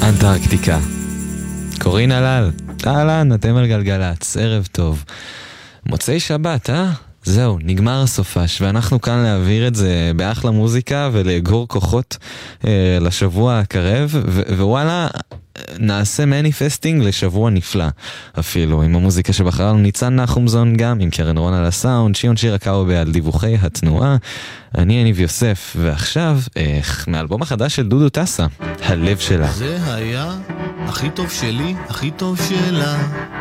אנטארקטיקה. קורין הלל, אהלן, אתם על גלגלץ, ערב טוב. מוצאי שבת, זהו, נגמר הסופש, ואנחנו כאן להעביר את זה באחלה מוזיקה ולאגור כוחות לשבוע הקרב, ווואלה, נעשה מניפסטינג לשבוע נפלא אפילו, עם המוזיקה שבחרנו ניצן נחומזון גם, עם קרן רון על הסאונד, שיון שיר הקאובה על דיווחי התנועה, אני יניב יוסף, ועכשיו מאלבום החדש של דודו טסה, הלב שלה. זה היה הכי טוב שלי, הכי טוב שלה,